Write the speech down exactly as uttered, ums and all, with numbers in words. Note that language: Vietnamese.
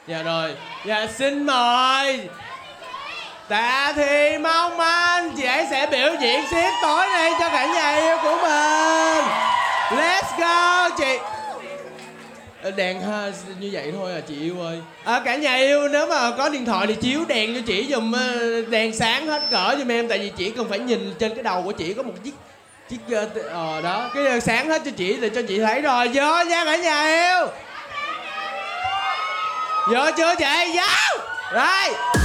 Dạ rồi. Dạ xin mời Tạ Thị Mong Anh, chị ấy sẽ biểu diễn xiết tối nay cho cả nhà yêu của mình. Let's go chị. Đèn ha, như vậy thôi à chị yêu ơi. À, cả nhà yêu nếu mà có điện thoại thì chiếu đèn cho chị giùm, đèn sáng hết cỡ giùm em, tại vì chị cần phải nhìn trên cái đầu của chị có một chiếc chiếc ờ đó, cái sáng hết cho chị để cho chị thấy rồi. Vô nha cả nhà yêu. Vô chưa chị? Vô. Rồi.